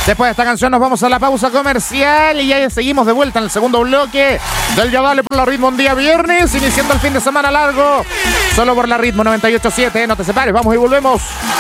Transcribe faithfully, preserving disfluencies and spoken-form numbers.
Después de esta canción nos vamos a la pausa comercial y ya seguimos de vuelta en el segundo bloque del Ya Dale por la Ritmo un día viernes, iniciando el fin de semana largo, solo por la Ritmo noventa y ocho punto siete. No te separes, vamos y volvemos.